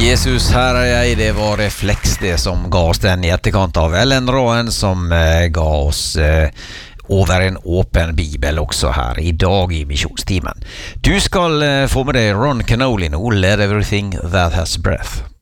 Jesus, her er jeg. Det var Reflex det som ga oss den i etterkant av Ellen Rowan som ga oss over en åpen bibel også her i dag i misjonstimen. Du skal få med deg Ron Canoli nå, Let Everything That Has Breath.